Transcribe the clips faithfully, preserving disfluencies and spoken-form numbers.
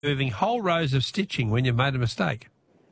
Moving whole rows of stitching when you've made a mistake.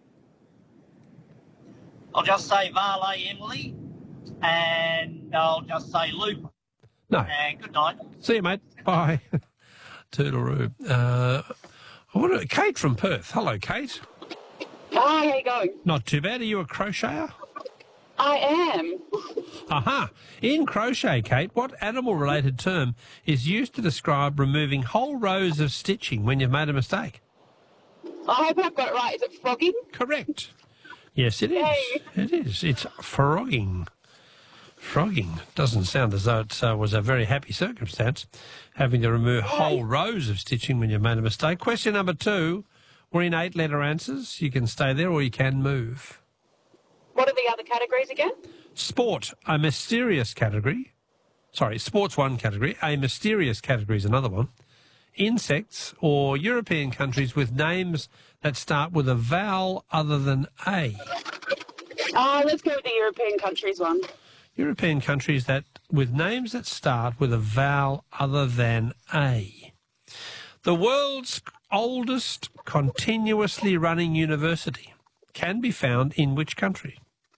I'll just say Vale Emily, and I'll just say Loop. No. And good night. See you, mate. Bye. Toodaloo. Uh, I wonder, Kate from Perth. Hello, Kate. Hi, how you going? Not too bad. Are you a crocheter? I am. Aha. In crochet, Kate, what animal-related term is used to describe removing whole rows of stitching when you've made a mistake? I hope I've got it right. Is it frogging? Correct. Yes, it is. Yay. It is. It's frogging. Frogging. Doesn't sound as though it uh, was a very happy circumstance, having to remove whole rows of stitching when you've made a mistake. Question number two. We're in eight-letter answers. You can stay there or you can move. What are the other categories again? Sport, a mysterious category. Sorry, sport's one category. A mysterious category is another one. Insects or European countries with names that start with a vowel other than A. Uh, let's go with the European countries one. European countries that with names that start with a vowel other than A. The world's oldest continuously running university can be found in which country?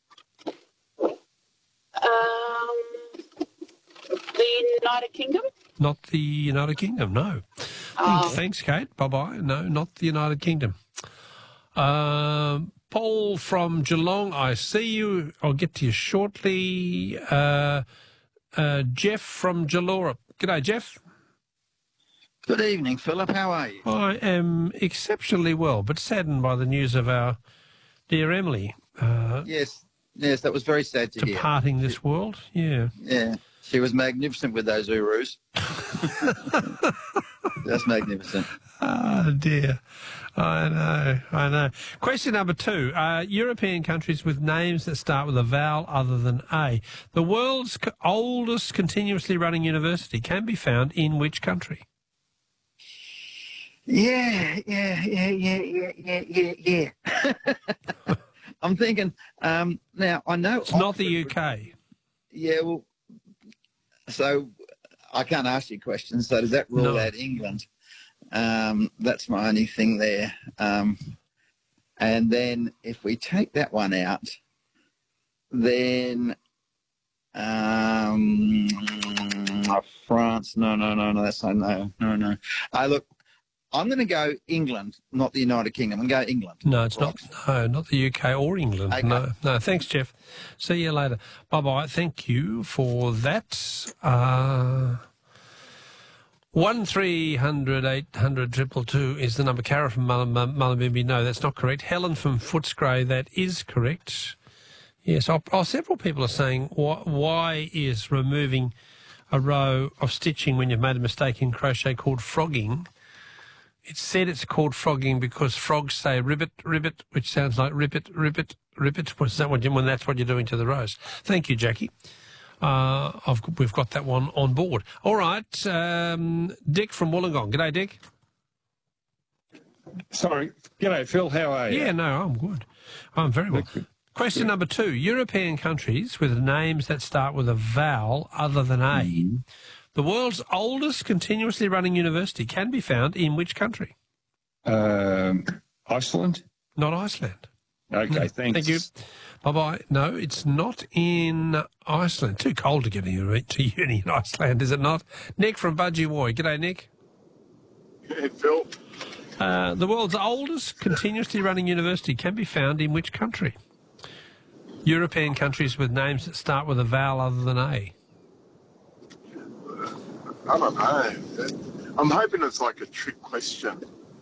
Um, the United Kingdom? Not the United Kingdom, no. Oh. Thanks, Kate. Bye-bye. No, not the United Kingdom. Um, Paul from Geelong, I see you. I'll get to you shortly. Uh, uh, Jeff from Jalora. G'day, Jeff. Good evening, Philip. How are you? I am exceptionally well, but saddened by the news of our dear Emily. Uh, yes, yes, that was very sad to hear. Departing this world, yeah. Yeah, she was magnificent with those Urus. Just magnificent. Oh, dear. I know, I know. Question number two. Uh, European countries with names that start with a vowel other than A. The world's co- oldest continuously running university can be found in which country? Yeah, yeah, yeah, yeah, yeah, yeah, yeah, yeah. I'm thinking, um, now, I know... It's not the U K. Yeah, well, so I can't ask you questions, so does that rule No. out England? Um, that's my only thing there. Um, and then if we take that one out, then um, France, no, no, no, no, that's not, no, no, no. Uh, look, I'm going to go England, not the United Kingdom. I'm going to go England. No, it's not. No, not the U K or England. Okay. No, no. Thanks, Jeff. See you later. Bye-bye. Thank you for that. Uh, one three hundred eight hundred triple two is the number. Cara from Mullumbimby. No, that's not correct. Helen from Footscray. That is correct. Yes. Oh, oh, several people are saying why, why is removing a row of stitching when you've made a mistake in crochet called frogging? It's said it's called frogging because frogs say ribbit, ribbit, which sounds like ribbit, ribbit, ribbit. Was that what you, when that's what you're doing to the rows? Thank you, Jackie. Uh, I've, we've got that one on board. All right, um, Dick from Wollongong. G'day, Dick. Sorry. G'day, Phil. How are you? Yeah, no, I'm good. I'm very well. Question number two. European countries with names that start with a vowel other than A. Mm-hmm. The world's oldest continuously running university can be found in which country? Um, Iceland? Not Iceland. Okay, no, thanks. Thank you. Bye-bye. No, it's not in Iceland. Too cold to get to uni in Iceland, is it not? Nick from Budgie Woy. G'day, Nick. Hey, Phil. Uh, the world's oldest continuously running university can be found in which country? European countries with names that start with a vowel other than A. I don't know. I'm hoping it's like a trick question.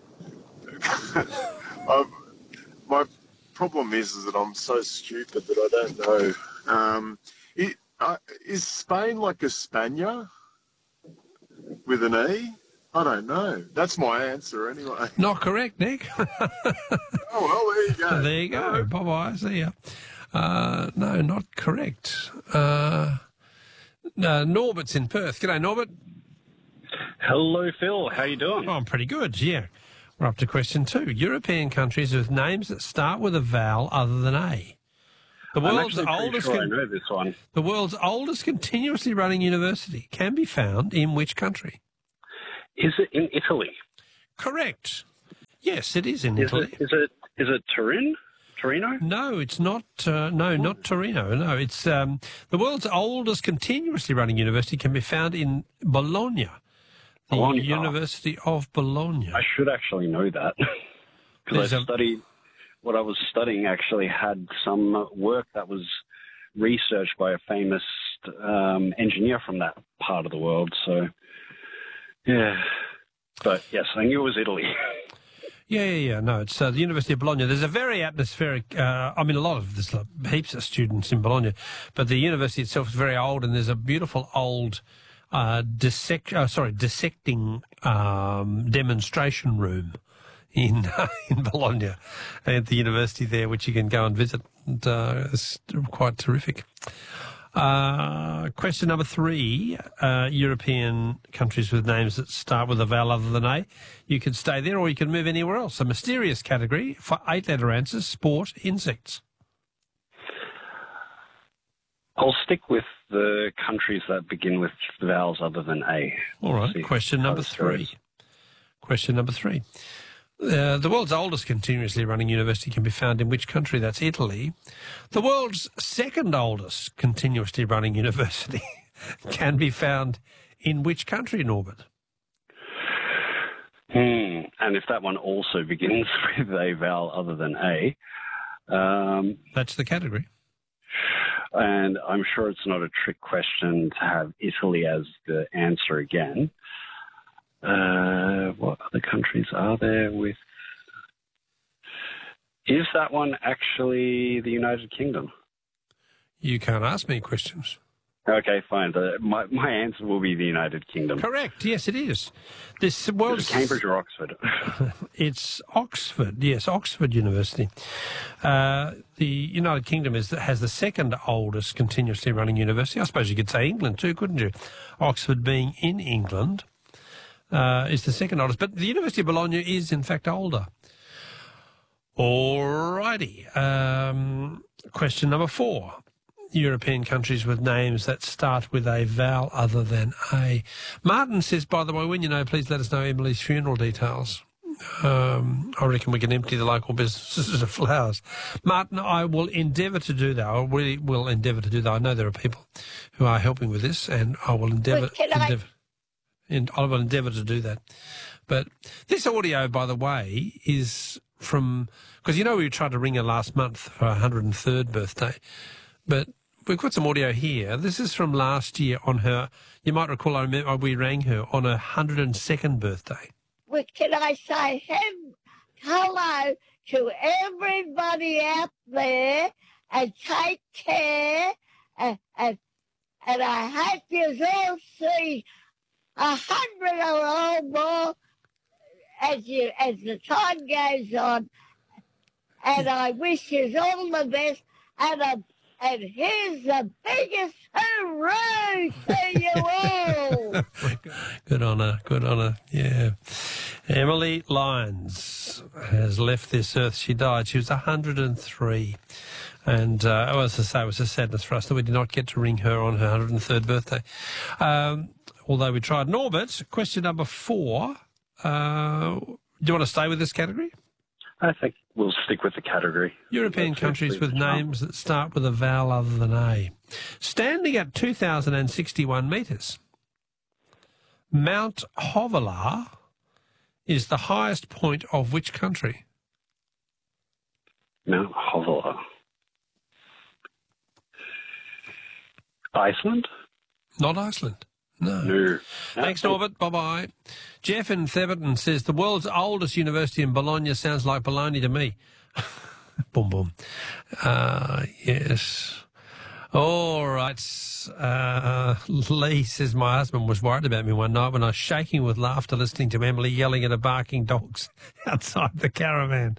um, my problem is, is that I'm so stupid that I don't know. Um, it, uh, is Spain like España with an E? I don't know. That's my answer anyway. Not correct, Nick. Oh, well, there you go. There you go. Bye-bye. See ya. Uh, no, not correct. Uh, no, Norbert's in Perth. G'day, Norbert. Hello, Phil. How you doing? Oh, I'm pretty good, yeah. We're up to question two. European countries with names that start with a vowel other than A. The world's I'm actually oldest sure con- I know this one. The world's oldest continuously running university can be found in which country? Is it in Italy? Correct. Yes, it is in Is Italy. it? Is it? Is it Turin? Torino? No, it's not. Uh, no, not Torino. No, it's um, the world's oldest continuously running university can be found in Bologna, the Bologna. University of Bologna. I should actually know that because There's I a- studied. What I was studying actually had some work that was researched by a famous um, engineer from that part of the world. So, yeah. But yes, I knew it was Italy. Yeah, yeah, yeah. No, it's uh, the University of Bologna. There's a very atmospheric. Uh, I mean, a lot of there's uh, heaps of students in Bologna, but the university itself is very old, and there's a beautiful old uh, dissect. Uh, sorry, dissecting um, demonstration room in uh, in Bologna at the university there, which you can go and visit. And, uh, it's quite terrific. Uh, question number three, uh, European countries with names that start with a vowel other than A. You can stay there or you can move anywhere else. A mysterious category for eight-letter answers, sport, insects. I'll stick with the countries that begin with vowels other than A. All right, See question how number this three. goes. Question number three. Uh, the world's oldest continuously running university can be found in which country? That's Italy. The world's second oldest continuously running university can be found in which country, Norbert? Hmm. And if that one also begins with a vowel other than A, um, That's the category. and I'm sure it's not a trick question to have Italy as the answer again. Uh, what other countries are there with... Is that one actually the United Kingdom? You can't ask me questions. Okay, fine. The, my, my answer will be the United Kingdom. Correct. Yes, it is. This Is world's it Cambridge or Oxford? It's Oxford. Yes, Oxford University. Uh, the United Kingdom is has the second oldest continuously running university. I suppose you could say England too, couldn't you? Oxford being in England uh, is the second oldest, but the University of Bologna is in fact older. All righty. Um, question number four. European countries with names that start with a vowel other than A. Martin says, by the way, when you know, please let us know Emily's funeral details. Um, I reckon we can empty the local businesses of flowers. Martin, I will endeavour to do that. I really will endeavour to do that. I know there are people who are helping with this, and I will endeavour, Wait, can I- endeavour, and I will endeavour to do that. But this audio, by the way, is from, because you know we tried to ring her last month for her one hundred third birthday, but we've got some audio here. This is from last year on her, you might recall I remember we rang her on her one hundred second birthday. Well, can I say hem- hello to everybody out there and take care and, and, and I hope you all see a hundred or more as you as the time goes on, and I wish you all the best. And a, and here's the biggest hooray to you all. Good on her, good on her, yeah. Emily Lyons has left this earth. She died. She was one hundred three. And uh, oh, as I say, it was a sadness for us that we did not get to ring her on her one hundred third birthday. Um, although we tried. Norbert, question number four. Uh, do you want to stay with this category? I think we'll stick with the category. European That's countries actually with the charm. names that start with a vowel other than A. Standing at two thousand sixty-one metres, Mount Hovelar is the highest point of which country? Mount Hovelar. Iceland? Not Iceland. No. No. Thanks, Norbert. Bye-bye. Jeff in Theberton says, the world's oldest university in Bologna sounds like Bologna to me. Boom, boom. Uh, yes. All right. Uh, Lee says, my husband was worried about me one night when I was shaking with laughter listening to Emily yelling at her barking dogs outside the caravan.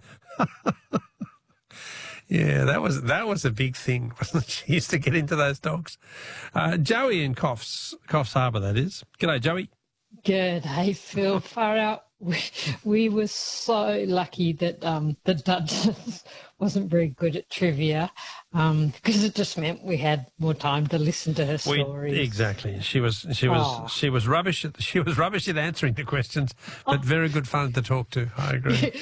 Yeah, that was that was a big thing, wasn't it? She used to get into those dogs. Uh, Joey in Coffs, Coffs Harbour, that is. G'day, Joey. G'day, Phil. Far out. We, we were so lucky that um, the Duchess wasn't very good at trivia um, because it just meant we had more time to listen to her We, stories. exactly. She was she was Oh. she was rubbish. At, she was rubbish at answering the questions, but very good fun to talk to. I agree.